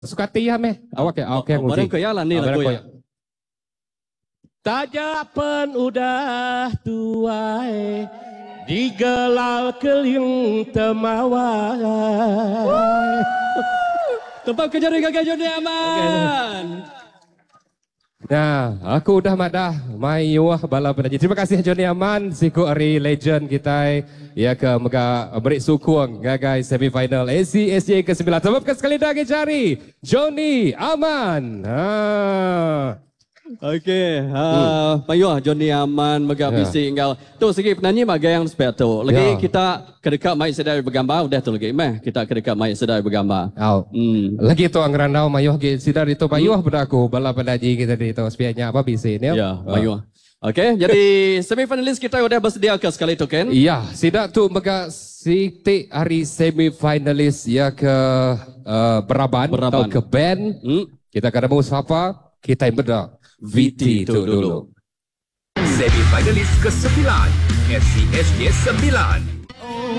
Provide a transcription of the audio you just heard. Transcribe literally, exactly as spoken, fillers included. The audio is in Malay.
Sukati ya meh. Awak ya, awak yang Barang kaya lah ni lagu ya. Tajapan udah tuai digelal keling temawai. Tempat kejari gagal Joni Aman. Nah, aku udah madah mayuah bala penaji. Terima kasih Joni Aman, siku ari legend kita ya ke mega berik sukung gagai semifinal A C S J ke sembilan. Sebabkan sekali dah cari Joni Aman. Ha. Okey, ha, payuh Joni Aman mega Ya. bisik engkau. Tu segi penyanyi magai yang spek tu. Lagi Ya. kita kedekat mai sedar bergambar udah tu lagi meh. Kita kedekat mai sedar bergambar. Au. Hmm. Lagi tu ang randau mayuh gi sidar itu mayuh pada aku bala penaji kita di itu sepianya apa bisi ni. Ya, payuh. Okey, jadi semifinalis kita udah bersedia ke sekali tu kan? Iya, sidak tu mega siti hari semifinalis ya ke uh, Beraban, Beraban. atau ke band. Hmm. Kita kada mau siapa, kita yang beda. V T tu dulu. Semifinalis ke sembilan S C S J sembilan.